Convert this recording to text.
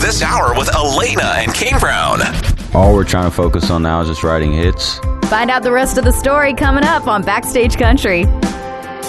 this hour with Elena and Kane Brown. All we're trying to focus on now is just writing hits. Find out the rest of the story coming up on Backstage Country.